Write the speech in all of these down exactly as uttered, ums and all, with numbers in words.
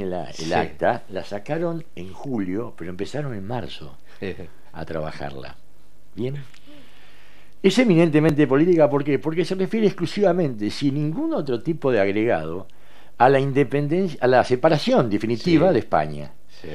en la, el Sí. acta, la sacaron en julio, pero empezaron en marzo a trabajarla. ¿Bien? Es eminentemente política, ¿por qué? Porque se refiere exclusivamente, sin ningún otro tipo de agregado, a la independencia, a la separación definitiva Sí. de España. Sí.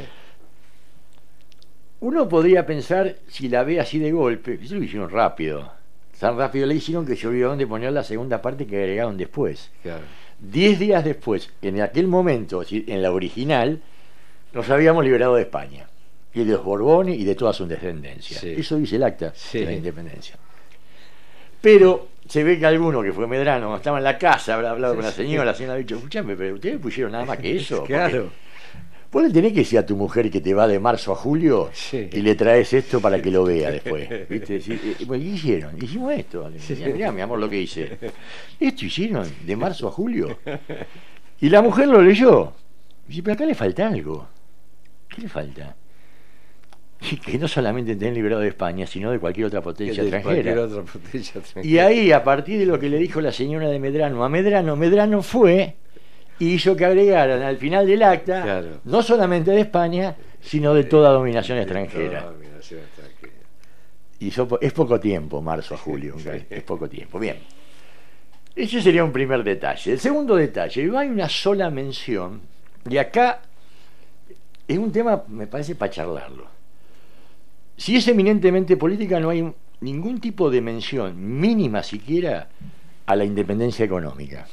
Uno podría pensar, si la ve así de golpe, eso lo hicieron rápido. Tan rápido le hicieron que se olvidaron de poner la segunda parte que agregaron después. Claro. Diez días después, en aquel momento, es decir, en la original, nos habíamos liberado de España y de los Borbones y de toda su descendencia. Sí. Eso dice el acta Sí. de la independencia. Pero se ve que alguno que fue Medrano estaba en la casa, habrá hablado con la señora, la señora ha dicho, escúchame, pero ustedes pusieron nada más que eso. Claro. Vos le tenés que decir a tu mujer que te va de marzo a julio Sí. y le traes esto para que lo vea después. ¿Viste? Decir, eh, bueno, ¿qué hicieron? Hicimos esto. Le decía, mirá, mi amor, lo que hice. ¿Esto hicieron de marzo a julio? Y la mujer lo leyó. Y dice, pero acá le falta algo. ¿Qué le falta? Y que no solamente te han liberado de España, sino de cualquier otra potencia De extranjera. cualquier otra potencia extranjera. Y ahí, a partir de lo que le dijo la señora de Medrano a Medrano, Medrano fue y hizo que agregaran al final del acta, Claro. no solamente de España, sino de toda dominación extranjera. Toda dominación extranjera. Y so- es poco tiempo, marzo a julio, ¿ok? Es poco tiempo. Bien. Ese sería un primer detalle. El segundo detalle, no hay una sola mención, y acá es un tema, me parece, para charlarlo. Si es eminentemente política, no hay ningún tipo de mención mínima siquiera a la independencia económica.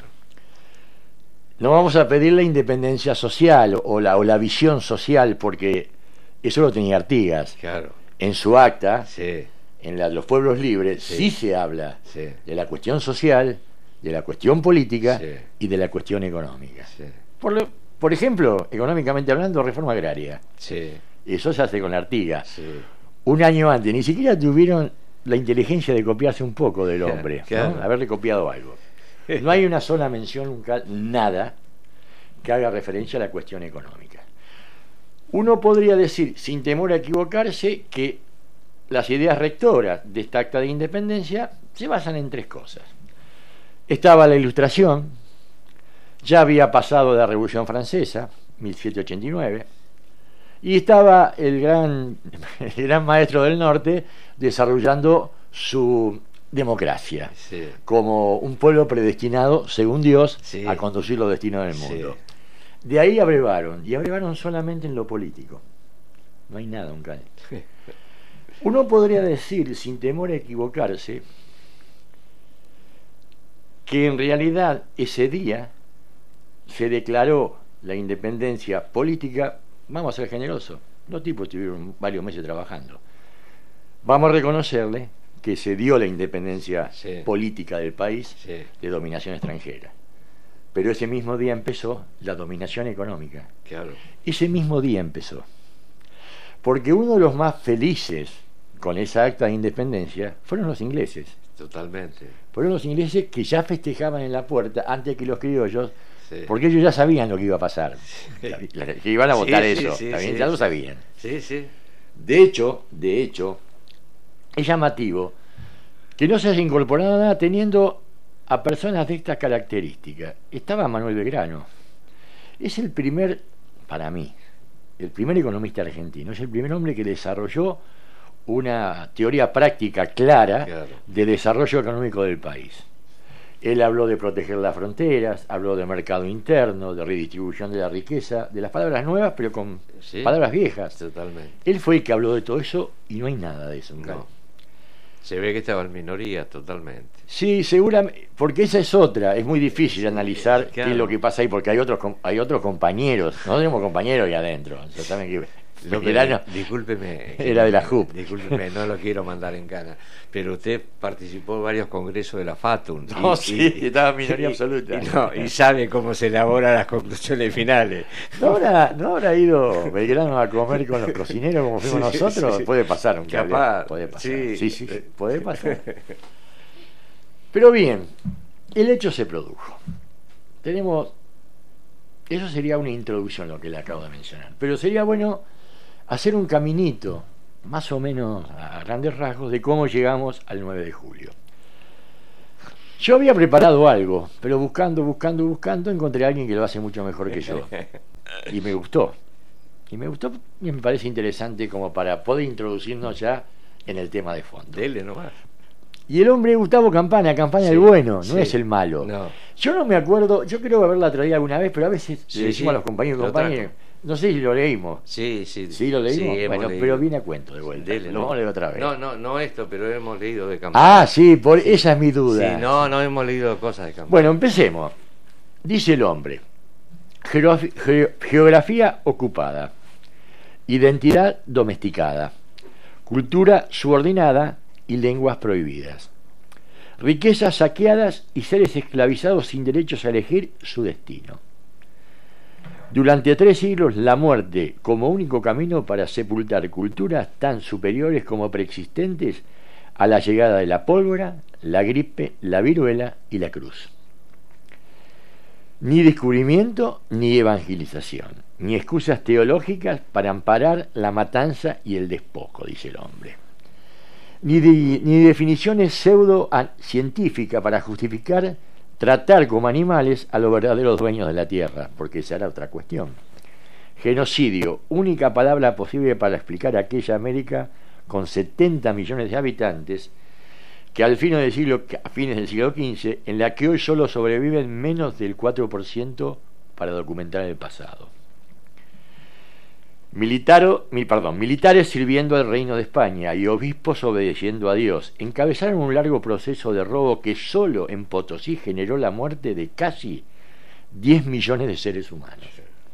No vamos a pedir la independencia social o la, o la visión social, porque eso lo tenía Artigas. Claro. En su acta, Sí. en la, los pueblos libres, sí. Sí. se habla Sí. de la cuestión social, de la cuestión política Sí. y de la cuestión económica. Sí. Por, lo- por ejemplo, económicamente hablando, reforma agraria. Sí. Eso se hace con Artigas. Sí. Un año antes, ni siquiera tuvieron la inteligencia de copiarse un poco del Claro, hombre, claro. ¿no? Haberle copiado algo. No hay una sola mención, nunca, nada, que haga referencia a la cuestión económica. Uno podría decir, sin temor a equivocarse, que las ideas rectoras de esta acta de independencia se basan en tres cosas. Estaba la Ilustración, ya había pasado la Revolución Francesa, mil setecientos ochenta y nueve, y estaba el gran, el gran maestro del norte desarrollando su democracia Sí. como un pueblo predestinado, según Dios, Sí. a conducir los destinos del Sí. mundo. De ahí abrevaron, y abrevaron solamente en lo político. No hay nada, un cal. Uno podría decir, sin temor a equivocarse, que en realidad ese día se declaró la independencia política. Vamos a ser generosos, los tipos estuvieron varios meses trabajando. Vamos a reconocerle que se dio la independencia Sí. política del país Sí. de dominación extranjera. Pero ese mismo día empezó la dominación económica. Claro. Ese mismo día empezó. Porque uno de los más felices con esa acta de independencia fueron los ingleses. Totalmente. Fueron los ingleses que ya festejaban en la puerta antes que los criollos, Sí. porque ellos ya sabían lo que iba a pasar. Sí. Que iban a votar Sí, sí, eso. sí, ¿Está bien? sí, Ya lo sí. sabían. Sí, sí. De hecho, de hecho, es llamativo que no se haya incorporado nada teniendo a personas de estas características. Estaba Manuel Belgrano. Es el primer, para mí, el primer economista argentino. Es el primer hombre que desarrolló una teoría práctica clara Claro. de desarrollo económico del país. Él habló de proteger las fronteras, habló de mercado interno, de redistribución de la riqueza, de las palabras nuevas, pero con Sí. palabras viejas. Totalmente. Él fue el que habló de todo eso y no hay nada de eso. nunca. No. Se ve que estaba en minoría totalmente. Sí, seguramente, porque esa es otra. Es muy difícil analizar claro. qué es lo que pasa ahí, porque hay otros com- hay otros compañeros. No tenemos compañeros ahí adentro. O sea, saben que Lo que- Belgrano discúlpeme. era de la J U P. Discúlpeme, no lo quiero mandar en cana. Pero usted participó en varios congresos de la FATUN. No, sí, estaba en minoría absoluta. Y, no, y sabe cómo se elaboran las conclusiones finales. ¿No habrá, ¿No habrá ido Belgrano a comer con los cocineros como fuimos Sí, nosotros? sí. Puede pasar un cable. Capaz, Puede pasar. sí. Sí, sí, sí, puede pasar. Pero bien, el hecho se produjo. Tenemos. Eso sería una introducción, lo que le acabo de mencionar. Pero sería bueno hacer un caminito, más o menos a grandes rasgos, de cómo llegamos al nueve de julio. Yo había preparado algo, pero buscando, buscando, buscando, encontré a alguien que lo hace mucho mejor que yo. Y me gustó. Y me gustó y me parece interesante como para poder introducirnos ya en el tema de fondo. Dele nomás. Y el hombre Gustavo Campana, Campana Sí, el bueno, no sí. es el malo. No. Yo no me acuerdo, yo creo haberla traído alguna vez, pero a veces Sí, le decimos sí, a los compañeros y lo compañeros, trajo. no sé si lo leímos. Sí, sí. ¿Sí lo leímos? Sí, hemos bueno, leído. pero viene a cuento de vuelta. Dele, lo no. vamos a leer otra vez. No, no, no esto, pero hemos leído de Campana. Ah, sí, por esa es mi duda. Sí, no, no hemos leído cosas de Campana. Bueno, empecemos. Dice el hombre: Geografi- ge- geografía ocupada, identidad domesticada, cultura subordinada y lenguas prohibidas, riquezas saqueadas y seres esclavizados sin derechos a elegir su destino. Durante tres siglos, la muerte como único camino para sepultar culturas tan superiores como preexistentes a la llegada de la pólvora, la gripe, la viruela y la cruz. Ni descubrimiento ni evangelización, ni excusas teológicas para amparar la matanza y el despojo, dice el hombre. Ni, de, ni definiciones pseudo-científicas para justificar tratar como animales a los verdaderos dueños de la tierra, porque esa era otra cuestión. Genocidio, única palabra posible para explicar aquella América con setenta millones de habitantes, que al fin del siglo, a fines del siglo quince, en la que hoy solo sobreviven menos del cuatro por ciento para documentar el pasado. Militaro, mi, perdón, militares sirviendo al reino de España y obispos obedeciendo a Dios encabezaron un largo proceso de robo que solo en Potosí generó la muerte de casi diez millones de seres humanos.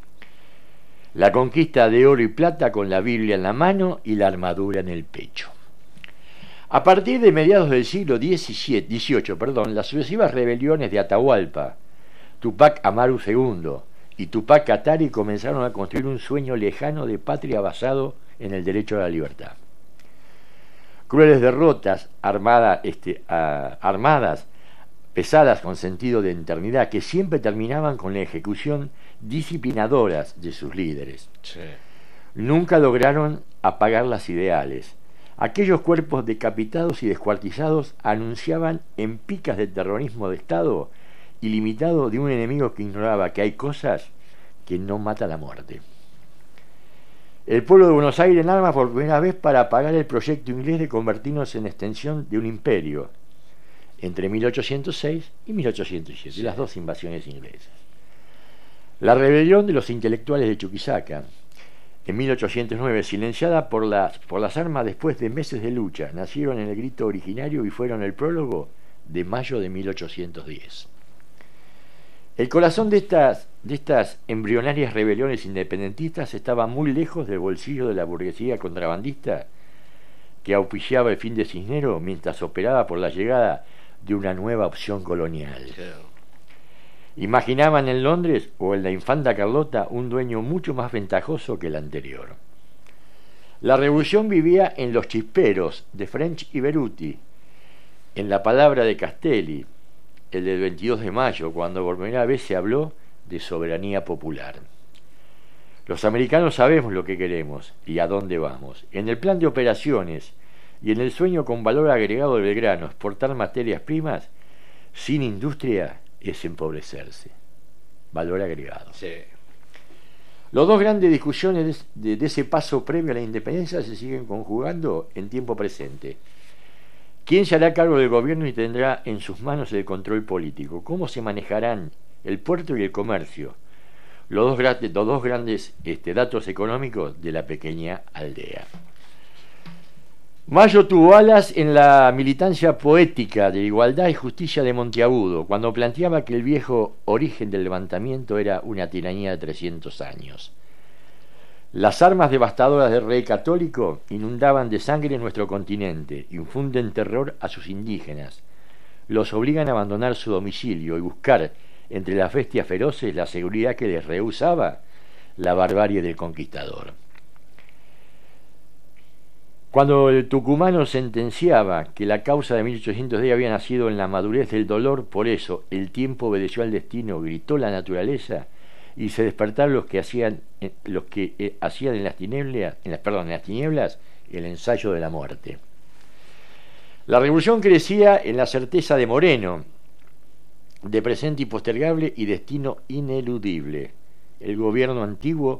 La conquista de oro y plata con la Biblia en la mano y la armadura en el pecho. A partir de mediados del siglo dieciocho, perdón, las sucesivas rebeliones de Atahualpa, Tupac Amaru segundo y Tupac Katari comenzaron a construir un sueño lejano de patria basado en el derecho a la libertad. Crueles derrotas armada, este, a, armadas, pesadas con sentido de eternidad, que siempre terminaban con la ejecución disciplinadoras de sus líderes. Sí. Nunca lograron apagar las ideales. Aquellos cuerpos decapitados y descuartizados anunciaban en picas de terrorismo de Estado ilimitado de un enemigo que ignoraba que hay cosas que no mata la muerte. El pueblo de Buenos Aires en armas por primera vez para apagar el proyecto inglés de convertirnos en extensión de un imperio entre mil ochocientos seis y mil ochocientos siete, sí. Las dos invasiones inglesas. La rebelión de los intelectuales de Chuquisaca en mil ochocientos nueve, silenciada por las, por las armas después de meses de lucha, nacieron en el grito originario y fueron el prólogo de mayo de mil ochocientos diez. El corazón de estas, de estas embrionarias rebeliones independentistas estaba muy lejos del bolsillo de la burguesía contrabandista que auspiciaba el fin de Cisneros mientras operaba por la llegada de una nueva opción colonial. Imaginaban en Londres o en la infanta Carlota un dueño mucho más ventajoso que el anterior. La revolución vivía en los chisperos de French y Beruti, en la palabra de Castelli, el del veintidós de mayo, cuando por primera vez se habló de soberanía popular. Los americanos sabemos lo que queremos y a dónde vamos. En el plan de operaciones y en el sueño con valor agregado de Belgrano, exportar materias primas sin industria es empobrecerse. Valor agregado. Sí. Las dos grandes discusiones de, de ese paso previo a la independencia se siguen conjugando en tiempo presente. ¿Quién se hará cargo del gobierno y tendrá en sus manos el control político? ¿Cómo se manejarán el puerto y el comercio? Los dos, grandes, los dos grandes este, datos económicos de la pequeña aldea. Mayo tuvo alas en la militancia poética de igualdad y justicia de Monteagudo, cuando planteaba que el viejo origen del levantamiento era una tiranía de trescientos años. Las armas devastadoras del rey católico inundaban de sangre nuestro continente, infunden terror a sus indígenas, los obligan a abandonar su domicilio y buscar entre las bestias feroces la seguridad que les rehusaba la barbarie del conquistador. Cuando el tucumano sentenciaba que la causa de mil ochocientos diez había nacido en la madurez del dolor, por eso el tiempo obedeció al destino, gritó la naturaleza, y se despertaron los que hacían los que eh, hacían en las tinieblas, en las, perdón, en las tinieblas el ensayo de la muerte. La revolución crecía en la certeza de Moreno, de presente impostergable y destino ineludible. El gobierno antiguo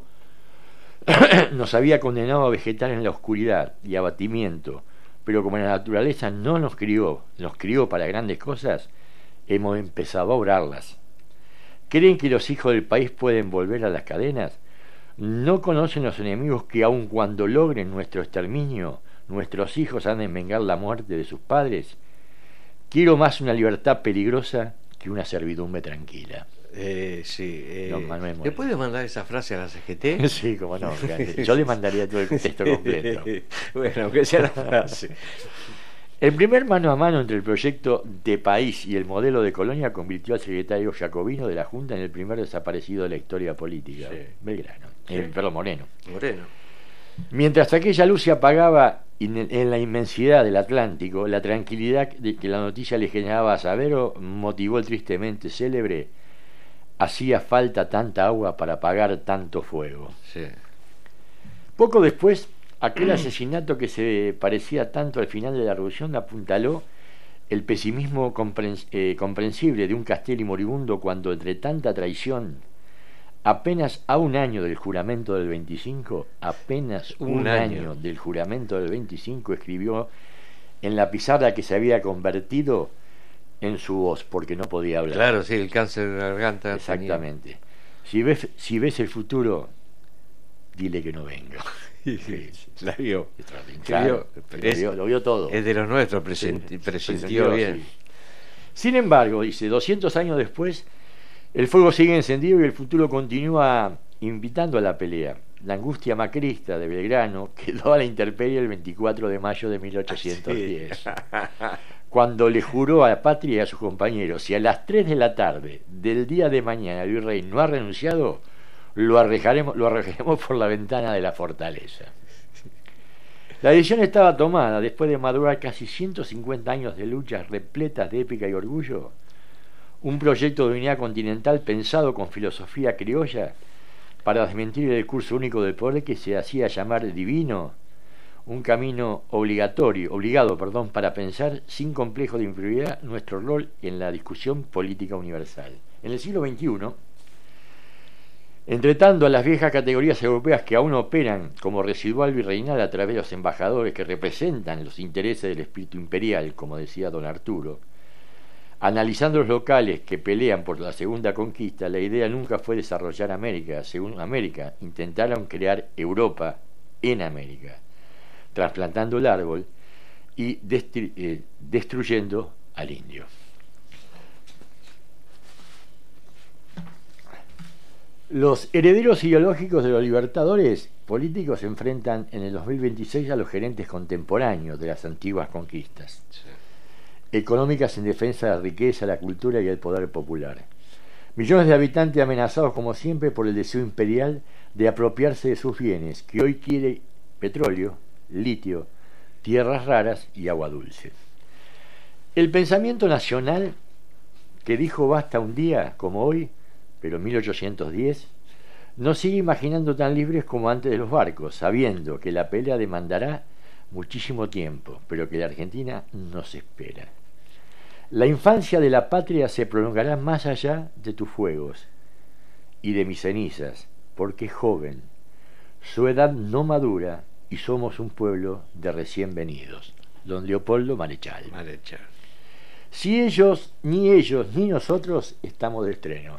nos había condenado a vegetar en la oscuridad y abatimiento, pero como la naturaleza no nos crió, nos crió para grandes cosas, hemos empezado a obrarlas. ¿Creen que los hijos del país pueden volver a las cadenas? ¿No conocen los enemigos que aun cuando logren nuestro exterminio, nuestros hijos han de vengar la muerte de sus padres? Quiero más una libertad peligrosa que una servidumbre tranquila. Eh, sí. Eh, Don Manuel ¿Le Moreno. puedes mandar esa frase a la C G T? Sí, como no. Yo le mandaría todo el texto completo. Bueno, que sea la frase. El primer mano a mano entre el proyecto de país y el modelo de colonia convirtió al secretario jacobino de la Junta en el primer desaparecido de la historia política. Sí. Belgrano. Sí. Eh, perdón, Moreno. Moreno. Mientras aquella luz se apagaba en, en la inmensidad del Atlántico, la tranquilidad de que la noticia le generaba a Sabero motivó el tristemente célebre: hacía falta tanta agua para apagar tanto fuego. Sí. Poco después, aquel asesinato que se parecía tanto al final de la revolución apuntaló el pesimismo comprens eh, comprensible de un Castelli moribundo cuando, entre tanta traición, apenas a un año del juramento del veinticinco, apenas un, Un año. año del juramento del veinticinco, escribió en la pizarra que se había convertido en su voz, porque no podía hablar. Claro, sí, el cáncer de garganta. Exactamente. Si ves, si ves el futuro, dile que no venga. Sí, sí, la vio. Claro, Lo lo, es, vio, lo vio todo. Es de los nuestros, presenti, Sí, presintió bien. sí. Sin embargo, dice, doscientos años después, el fuego sigue encendido y el futuro continúa invitando a la pelea. La angustia macrista de Belgrano quedó a la intemperie el veinticuatro de mayo de mil ochocientos diez. Sí. Cuando le juró a la patria y a sus compañeros: si a las tres de la tarde del día de mañana el virrey no ha renunciado, lo arrojaremos, lo arrojaremos por la ventana de la fortaleza. La decisión estaba tomada después de madurar casi ciento cincuenta años de luchas repletas de épica y orgullo. Un proyecto de unidad continental pensado con filosofía criolla para desmentir el curso único del poder que se hacía llamar divino, un camino obligatorio, obligado, perdón, para pensar sin complejo de inferioridad nuestro rol en la discusión política universal. En el siglo veintiuno, entretando a las viejas categorías europeas que aún operan como residual virreinal a través de los embajadores que representan los intereses del espíritu imperial, como decía don Arturo, analizando los locales que pelean por la segunda conquista, la idea nunca fue desarrollar América. Según América, intentaron crear Europa en América, trasplantando el árbol y destru eh, destruyendo al indio. Los herederos ideológicos de los libertadores políticos se enfrentan en el dos mil veintiséis a los gerentes contemporáneos de las antiguas conquistas. Sí. Económicas en defensa de la riqueza, la cultura y el poder popular. Millones de habitantes amenazados como siempre por el deseo imperial de apropiarse de sus bienes, que hoy quiere petróleo, litio, tierras raras y agua dulce. El pensamiento nacional que dijo basta un día como hoy, pero en mil ochocientos diez, nos sigue imaginando tan libres como antes de los barcos, sabiendo que la pelea demandará muchísimo tiempo, pero que la Argentina nos espera. La infancia de la patria se prolongará más allá de tus fuegos y de mis cenizas, porque es joven, su edad no madura y somos un pueblo de recién venidos. Don Leopoldo Marechal. Marechal. Si ellos, ni ellos, ni nosotros estamos de estreno.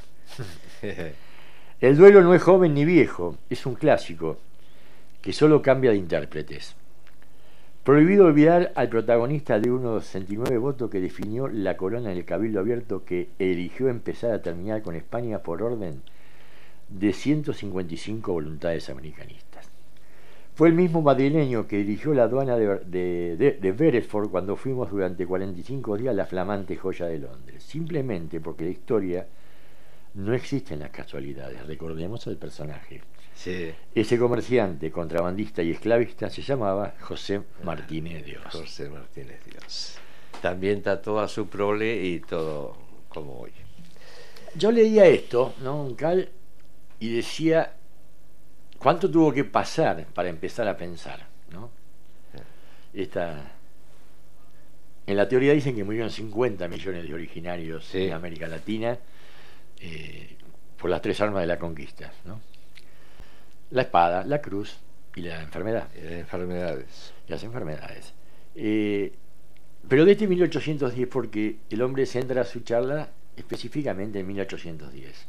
El duelo no es joven ni viejo, es un clásico que solo cambia de intérpretes. Prohibido olvidar al protagonista de unos sesenta y nueve votos que definió la corona en el Cabildo Abierto, que eligió empezar a terminar con España por orden de ciento cincuenta y cinco voluntades americanistas. Fue el mismo madrileño que dirigió la aduana de, de, de, de Beresford cuando fuimos durante cuarenta y cinco días a la flamante joya de Londres, simplemente porque la historia no existen las casualidades. Recordemos al personaje. Sí. Ese comerciante, contrabandista y esclavista se llamaba José Martínez Dios. José Martínez Dios. También está toda su prole y todo como hoy. Yo leía esto, ¿no? Un cal, y decía cuánto tuvo que pasar para empezar a pensar, ¿no? Esta, en la teoría dicen que murieron cincuenta millones de originarios sí. en América Latina. Eh, por las tres armas de la conquista, ¿no? La espada, la cruz y la enfermedad. Y las enfermedades. Las enfermedades. Eh, pero de este mil ochocientos diez, porque el hombre centra su charla específicamente en mil ochocientos diez.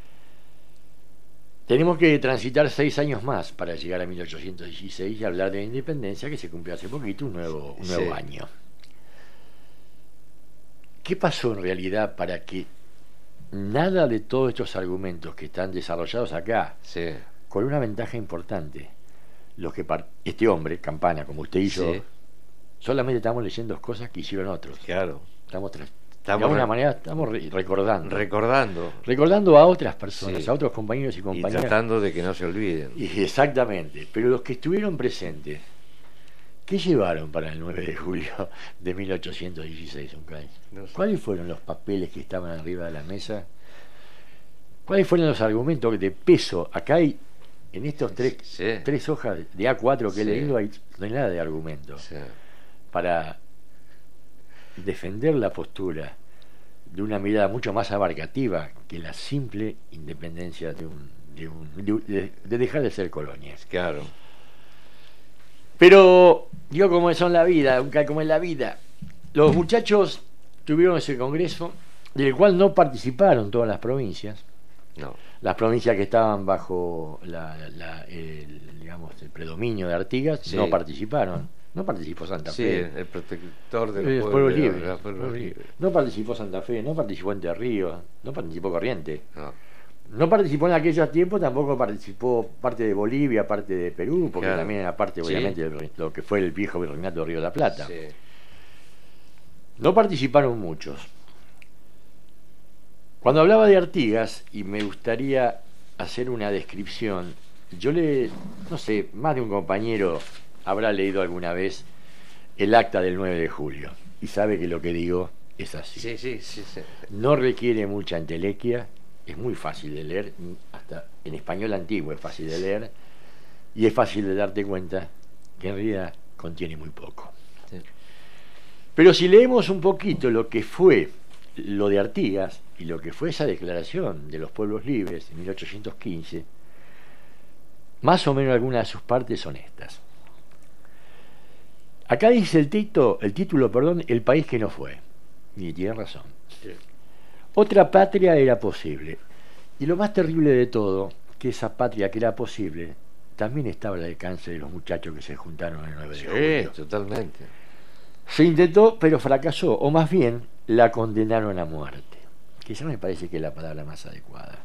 Tenemos que transitar seis años más para llegar a mil ochocientos dieciséis y hablar de la independencia, que se cumplió hace poquito, un nuevo, un nuevo Sí. año. ¿Qué pasó en realidad para que nada de todos estos argumentos que están desarrollados acá, Sí. con una ventaja importante, los que par- este hombre, Campana, como usted y yo, Sí. solamente estamos leyendo cosas que hicieron otros? Claro. Estamos, tra- Estamos de alguna re- manera estamos re- recordando. Recordando. recordando a otras personas, Sí. a otros compañeros y Y compañeras. tratando de que no se olviden. Y exactamente, pero los que estuvieron presentes, ¿qué llevaron para el nueve de julio de mil ochocientos dieciséis, Uncay? No sé. ¿Cuáles fueron los papeles que estaban arriba de la mesa? ¿Cuáles fueron los argumentos de peso? Acá hay, en estos tres, Sí. tres hojas de A cuatro que he Sí. leído, hay, no hay nada de argumentos Sí. para defender la postura de una mirada mucho más abarcativa que la simple independencia de un, de, un, de, de dejar de ser colonia. Claro. Pero digo, como son la vida, un como es la vida. Los muchachos tuvieron ese congreso, del cual no participaron todas las provincias. No. Las provincias que estaban bajo la, la- el, digamos, el predominio de Artigas Sí. no participaron. No participó Santa Sí, Fe. el protector del Eh, pueblo, pueblo de libre, la- pueblo pueblo libre. libre. No participó Santa Fe, no participó Entre Ríos, no participó Corrientes. No. No participó en aquellos tiempos, tampoco participó parte de Bolivia, parte de Perú, porque Claro. también era parte, Sí. obviamente, de lo que fue el viejo virreinato de Río de la Plata. Sí. No participaron muchos. Cuando hablaba de Artigas, y me gustaría hacer una descripción, yo le, no sé, más de un compañero habrá leído alguna vez el acta del nueve de julio y sabe que lo que digo es así. Sí, sí, sí, sí. No requiere mucha entelequia, es muy fácil de leer, hasta en español antiguo es fácil de leer, y es fácil de darte cuenta que en realidad contiene muy poco. Sí. Pero si leemos un poquito lo que fue lo de Artigas y lo que fue esa declaración de los pueblos libres en mil ochocientos quince, más o menos algunas de sus partes son estas. Acá dice el, tito, el título, perdón, El país que no fue. Y tiene razón. Sí. Otra patria era posible. Y lo más terrible de todo, que esa patria que era posible, también estaba al alcance de los muchachos que se juntaron el nueve de Sí, julio. totalmente. Se intentó, pero fracasó, o más bien, la condenaron a muerte, que esa me parece que es la palabra más adecuada.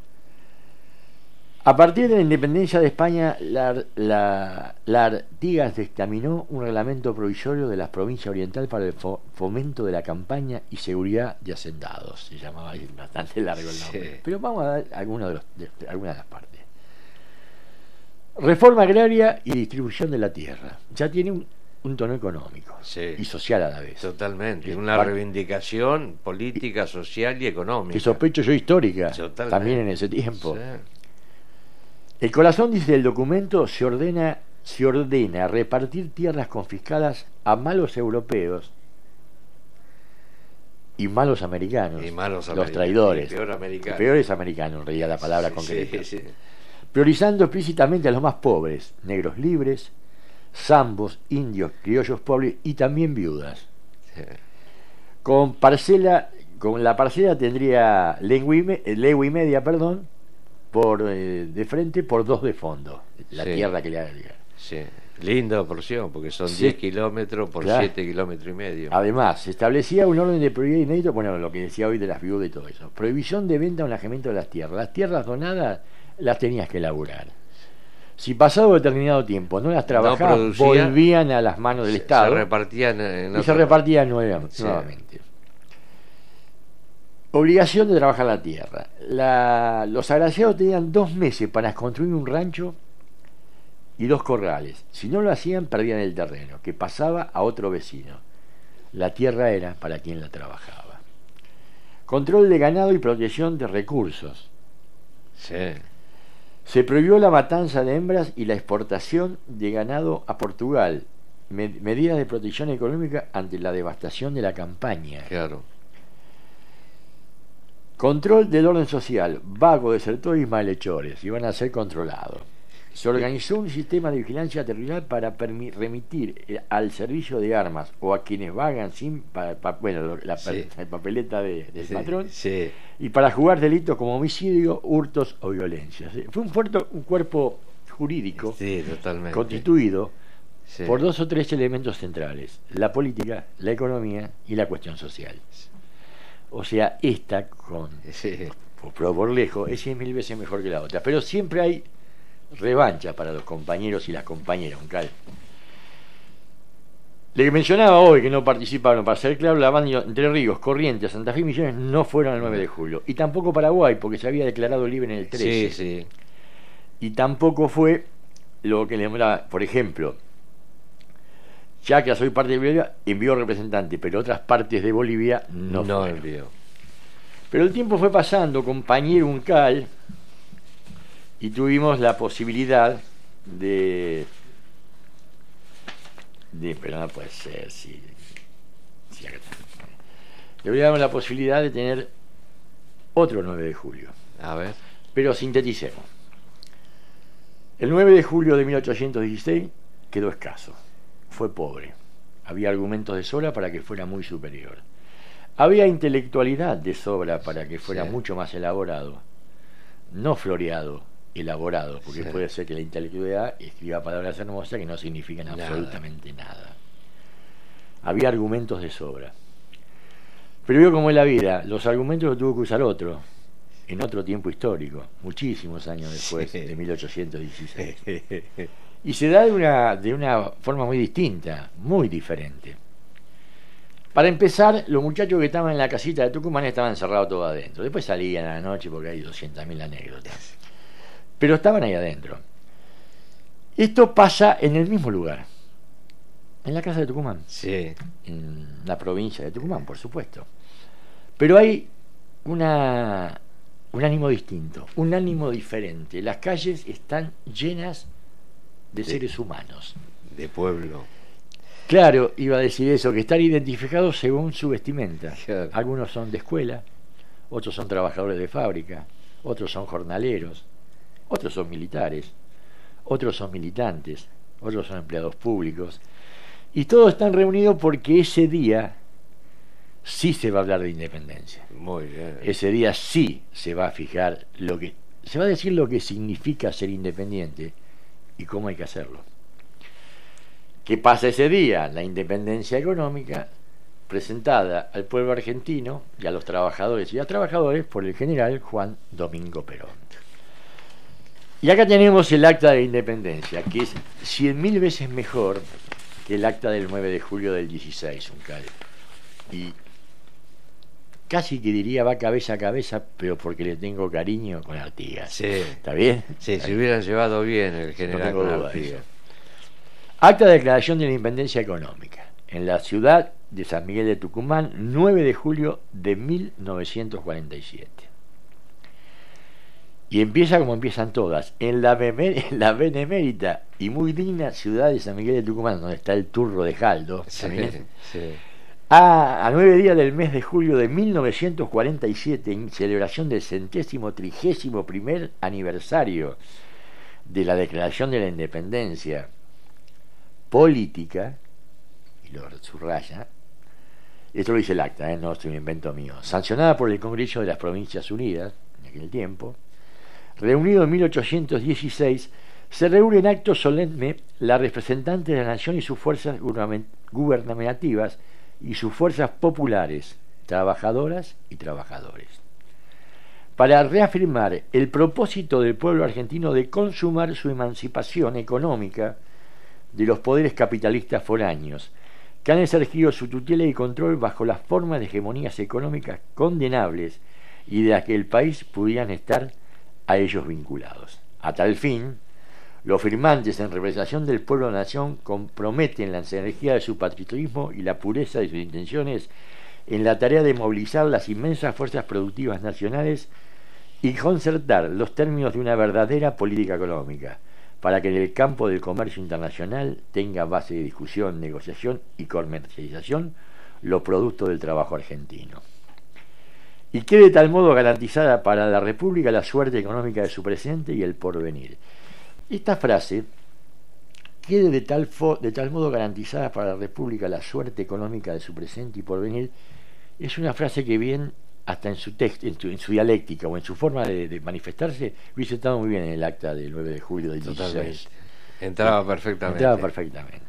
A partir de la independencia de España, la, la, la Artigas dictaminó un reglamento provisorio de las provincias orientales para el fo- fomento de la campaña y seguridad de hacendados. Se llamaba ahí, bastante largo el nombre. Sí. Pero vamos a dar algunos de los, de, de algunas de las partes. Reforma agraria y distribución de la tierra. Ya tiene un, un tono económico Sí. y social a la vez. Totalmente. Bien, Una pa- reivindicación política, social y económica. Que sospecho yo histórica, Totalmente. también en ese tiempo. Sí. El corazón, dice el documento, se ordena, se ordena repartir tierras confiscadas a malos europeos y malos americanos, Y malos los americanos. traidores. Y peor americano. El peor es americano, en realidad, la palabra Sí, concreta. sí, sí. Priorizando explícitamente a los más pobres, negros libres, zambos, indios, criollos pobres y también viudas. Sí. Con parcela, con la parcela tendría lengua y, me- eh, legua y media, perdón, por eh, de frente por dos de fondo, la Sí. tierra que le agrega. Sí. Linda porción, porque son Sí. diez kilómetros por Claro. siete kilómetros y medio. Además, se establecía un orden de prioridad inédito, bueno, lo que decía hoy de las viudas y todo eso. Prohibición de venta o enajamiento de las tierras. Las tierras donadas las tenías que elaborar. Si pasado determinado tiempo no las trabajabas, producía, volvían a las manos del Se- Estado Se repartían en y se otro- repartían nueva- Sí. nuevamente. Obligación de trabajar la tierra. La- los agraciados tenían dos meses para construir un rancho y dos corrales. Si no lo hacían, perdían el terreno, que pasaba a otro vecino. La tierra era para quien la trabajaba. Control de ganado y protección de recursos. Sí. Se prohibió la matanza de hembras y la exportación de ganado a Portugal. Me- medidas de protección económica ante la devastación de la campaña. Claro. Control del orden social, vago, desertores y malhechores, iban a ser controlados. Se organizó un sistema de vigilancia territorial para permi- remitir eh, al servicio de armas o a quienes vagan sin pa- pa- bueno, lo- la, Sí. la papeleta de- del Sí, patrón, sí. y para jugar delitos como homicidio, hurtos o violencia. ¿Sí? Fue un, fuerte, un cuerpo jurídico Sí, totalmente. constituido Sí. por dos o tres elementos centrales: la política, la economía y la cuestión social. O sea, esta, con Sí. por, por lejos, es cien mil veces mejor que la otra. Pero siempre hay revancha para los compañeros y las compañeras, Uncal. Le mencionaba hoy que no participaron, para ser claro, la banda Entre Ríos, Corrientes, Santa Fe y Misiones no fueron el nueve de julio. Y tampoco Paraguay, porque se había declarado libre en el trece. Sí, sí. Y tampoco fue lo que le nombraba, por ejemplo, ya que soy parte de Bolivia, envió representante, pero otras partes de Bolivia no, No fueron. envió. Pero el tiempo fue pasando, compañero Uncal, y tuvimos la posibilidad de... de pero no puede ser, si... si acá está. Tuvimos la posibilidad de tener otro nueve de julio. A ver. Pero sinteticemos. El nueve de julio de mil ochocientos dieciséis quedó escaso. Fue pobre. Había argumentos de sobra para que fuera muy superior. Había intelectualidad de sobra para que fuera Sí. mucho más elaborado. No floreado, elaborado, porque Sí. puede ser que la intelectualidad escriba palabras hermosas que no significan Nada. absolutamente nada. Había argumentos de sobra. Pero yo, como en la vida, los argumentos los tuvo que usar otro, en otro tiempo histórico, muchísimos años después, Sí. de mil ochocientos dieciséis. Y se da de una, de una forma muy distinta, muy diferente. Para empezar, los muchachos que estaban en la casita de Tucumán estaban encerrados todos adentro. Después salían a la noche porque hay doscientas mil anécdotas. Pero estaban ahí adentro. Esto pasa en el mismo lugar, en la casa de Tucumán, Sí. en la provincia de Tucumán, por supuesto. Pero hay una, un ánimo distinto, un ánimo diferente. Las calles están llenas de Sí. seres humanos. De pueblo. Claro, iba a decir eso, que están identificados según su vestimenta. Claro. Algunos son de escuela, otros son trabajadores de fábrica, otros son jornaleros, otros son militares, otros son militantes, otros son empleados públicos. Y todos están reunidos porque ese día sí se va a hablar de independencia. Muy bien. Ese día sí se va a fijar lo que... se va a decir lo que significa ser independiente y cómo hay que hacerlo. ¿Qué pasa ese día? La independencia económica presentada al pueblo argentino y a los trabajadores y a trabajadores por el general Juan Domingo Perón. Y acá tenemos el acta de independencia, que es cien mil veces mejor que el acta del nueve de julio del dieciséis, Uncal. Y casi que diría va cabeza a cabeza, pero porque le tengo cariño con Artigas. Sí. ¿Está bien? Sí, se hubieran llevado bien el general tengo con duda de Artigas. eso. Acta de declaración de la independencia económica. En la ciudad de San Miguel de Tucumán, nueve de julio de mil novecientos cuarenta y siete. Y empieza como empiezan todas, en la, beme- en la benemérita y muy digna ciudad de San Miguel de Tucumán, donde está el turro de Jaldo, Sí, también, sí. a, a nueve días del mes de julio de mil novecientos cuarenta y siete, en celebración del centésimo trigésimo primer aniversario de la Declaración de la Independencia Política, y lo subraya, esto lo dice el acta, ¿eh? No es un invento mío, sancionada por el Congreso de las Provincias Unidas, en aquel tiempo, reunido en mil ochocientos dieciséis, se reúne en acto solemne la representante de la nación y sus fuerzas gubernativas y sus fuerzas populares, trabajadoras y trabajadores, para reafirmar el propósito del pueblo argentino de consumar su emancipación económica de los poderes capitalistas foráneos, que han ejercido su tutela y control bajo las formas de hegemonías económicas condenables y de las que el país pudieran estar a ellos vinculados. A tal fin, los firmantes en representación del pueblo-nación comprometen la energía de su patriotismo y la pureza de sus intenciones en la tarea de movilizar las inmensas fuerzas productivas nacionales y concertar los términos de una verdadera política económica, para que en el campo del comercio internacional tenga base de discusión, negociación y comercialización los productos del trabajo argentino. y quede de tal modo garantizada para la República la suerte económica de su presente y el porvenir. Esta frase, quede de tal, fo, de tal modo garantizada para la República la suerte económica de su presente y porvenir, es una frase que bien, hasta en su texto, en su, en su dialéctica o en su forma de, de manifestarse, hubiese estado muy bien en el acta del nueve de julio del dieciséis. Entraba perfectamente. Entraba perfectamente.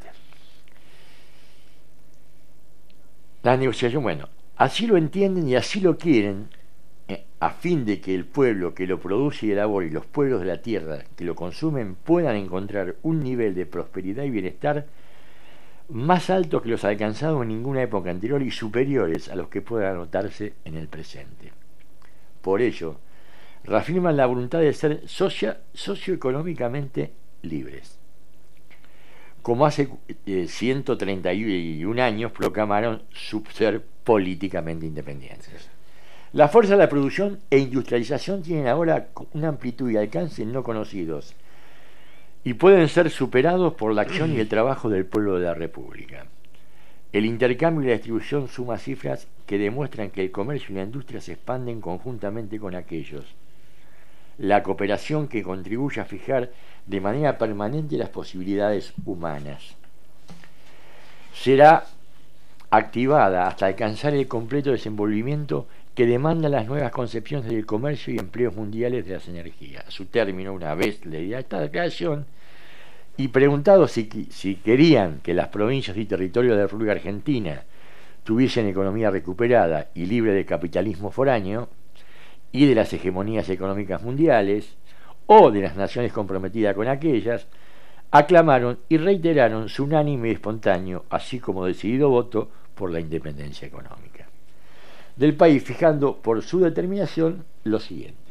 La negociación, bueno, así lo entienden y así lo quieren, eh, a fin de que el pueblo que lo produce y elabora y los pueblos de la tierra que lo consumen puedan encontrar un nivel de prosperidad y bienestar más altos que los alcanzados en ninguna época anterior y superiores a los que puedan anotarse en el presente. Por ello, reafirman la voluntad de ser socia, socioeconómicamente libres. Como hace eh, ciento treinta y un años proclamaron su ser políticamente independientes. La fuerza de la producción e industrialización tienen ahora una amplitud y alcance no conocidos, y pueden ser superados por la acción y el trabajo del pueblo de la República. El intercambio y la distribución suma cifras que demuestran que el comercio y la industria se expanden conjuntamente con aquellos. La cooperación que contribuye a fijar de manera permanente las posibilidades humanas será activada hasta alcanzar el completo desenvolvimiento que demandan las nuevas concepciones del comercio y empleos mundiales de las energías. A su término, una vez leída esta declaración y preguntado si, si querían que las provincias y territorios de la República Argentina tuviesen economía recuperada y libre de capitalismo foráneo y de las hegemonías económicas mundiales, o de las naciones comprometidas con aquellas, aclamaron y reiteraron su unánime y espontáneo, así como decidido voto por la independencia económica del país, fijando por su determinación lo siguiente: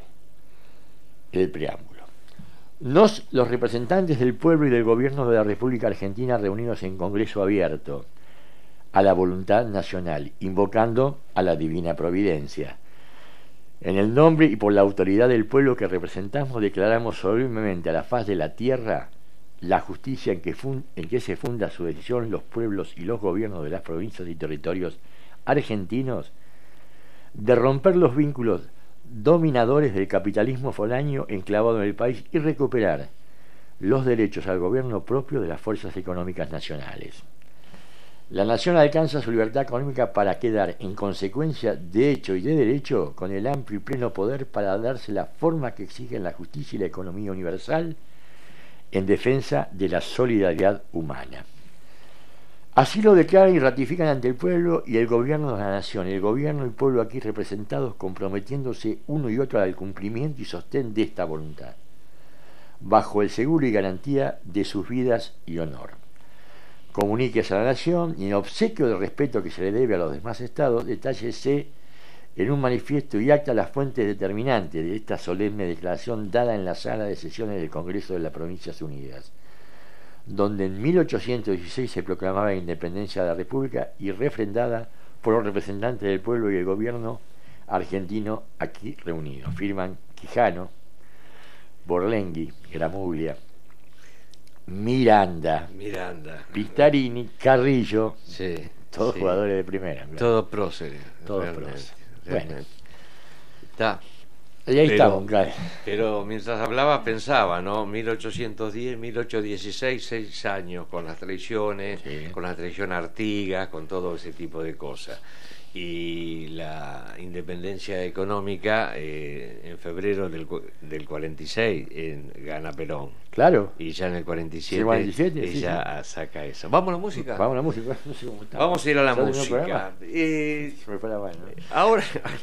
el preámbulo. Nos, los representantes del pueblo y del gobierno de la República Argentina, reunidos en Congreso abierto a la voluntad nacional, invocando a la divina providencia, en el nombre y por la autoridad del pueblo que representamos, declaramos solemnemente a la faz de la tierra la justicia en que, fun- en que se funda su decisión los pueblos y los gobiernos de las provincias y territorios argentinos de romper los vínculos dominadores del capitalismo foráneo enclavado en el país y recuperar los derechos al gobierno propio de las fuerzas económicas nacionales. La nación alcanza su libertad económica para quedar, en consecuencia de hecho y de derecho, con el amplio y pleno poder para darse la forma que exigen la justicia y la economía universal en defensa de la solidaridad humana. Así lo declaran y ratifican ante el pueblo y el gobierno de la nación, el gobierno y pueblo aquí representados, comprometiéndose uno y otro al cumplimiento y sostén de esta voluntad, bajo el seguro y garantía de sus vidas y honor. Comuníquese a la nación y en obsequio del respeto que se le debe a los demás estados, detállese en un manifiesto y acta las fuentes determinantes de esta solemne declaración dada en la sala de sesiones del Congreso de las Provincias Unidas, donde en mil ochocientos dieciséis se proclamaba la independencia de la República y refrendada por los representantes del pueblo y el gobierno argentino aquí reunidos. Firman Quijano, Borlenghi, Gramuglia, Miranda, Miranda, Pistarini, Carrillo, sí, todos sí. jugadores de primera. Claro. Todos próceres. Todos realmente, próceres. realmente. Bueno. Está. Y ahí Pero- estamos, claro. Pero mientras hablaba pensaba, ¿no? mil ochocientos diez, mil ochocientos dieciséis, seis años con las traiciones, Sí. con la traición Artigas, con todo ese tipo de cosas. Y la independencia económica eh, en febrero del, cu- del cuarenta y seis en, gana Perón. Claro. Y ya en el cuarenta y siete, Sí, cuarenta y siete, sí, ella saca eso. ¿Vamos a la música? Vamos a la música. No sé cómo está. Vamos a ir a la ¿Sabes el música. programa? Eh, Se me fue la mano. ahora...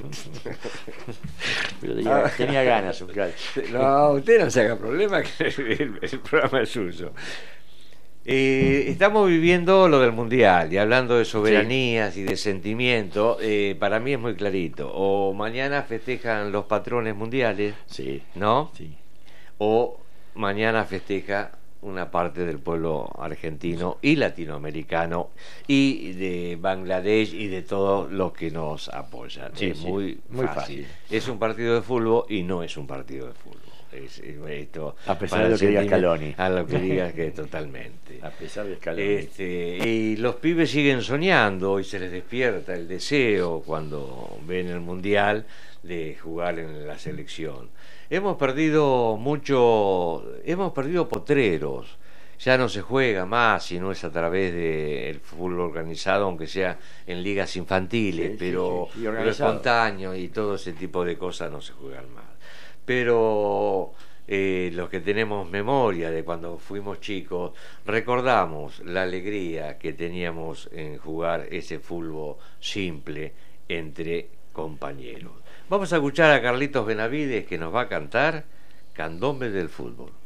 Pero tenía, tenía ganas, un claro. No, usted no se haga problema, que el, el programa es suyo. Eh, estamos viviendo lo del mundial y hablando de soberanías y de sentimiento, eh, para mí es muy clarito. O mañana festejan los patrones mundiales, Sí, ¿no? sí. O mañana festeja una parte del pueblo argentino y latinoamericano y de Bangladesh y de todos los que nos apoyan. Sí, es sí, muy, muy fácil. fácil. Es un partido de fútbol y no es un partido de fútbol. Es, esto, a pesar de lo que diga Scaloni. A lo que digas que totalmente. A pesar de Scaloni. Este, y los pibes siguen soñando y se les despierta el deseo cuando ven el Mundial de jugar en la selección. Hemos perdido mucho, hemos perdido potreros. Ya no se juega más si no es a través del fútbol organizado, aunque sea en ligas infantiles, Sí, pero sí, sí, y lo organizado. espontáneo y todo ese tipo de cosas no se juegan más. Pero eh, los que tenemos memoria de cuando fuimos chicos, recordamos la alegría que teníamos en jugar ese fútbol simple entre compañeros. Vamos a escuchar a Carlitos Benavides, que nos va a cantar Candombe del Fútbol.